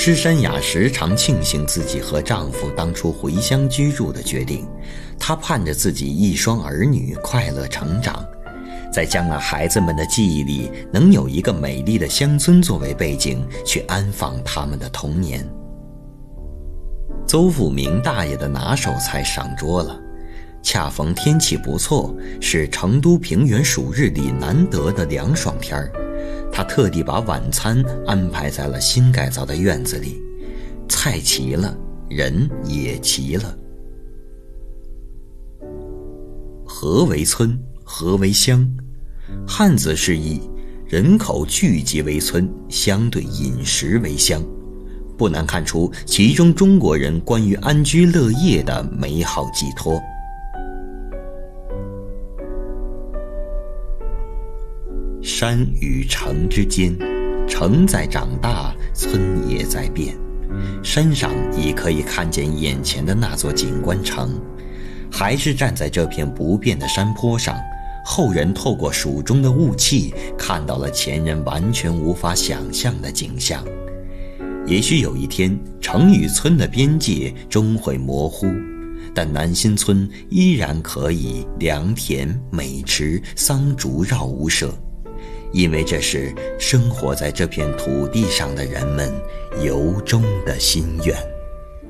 施珊雅时常庆幸自己和丈夫当初回乡居住的决定，她盼着自己一双儿女快乐成长，在将来孩子们的记忆里能有一个美丽的乡村作为背景，去安放他们的童年。邹富明大爷的拿手菜上桌了，恰逢天气不错，是成都平原暑日里难得的凉爽天儿。他特地把晚餐安排在了新改造的院子里，菜齐了，人也齐了。何为村，何为乡？汉字释义，人口聚集为村，相对饮食为乡。不难看出其中中国人关于安居乐业的美好寄托。山与城之间，城在长大，村也在变。山上已可以看见眼前的那座景观城，还是站在这片不变的山坡上，后人透过蜀中的雾气，看到了前人完全无法想象的景象。也许有一天，城与村的边界终会模糊，但南新村依然可以良田、美池、桑竹绕屋舍，因为这是生活在这片土地上的人们由衷的心愿。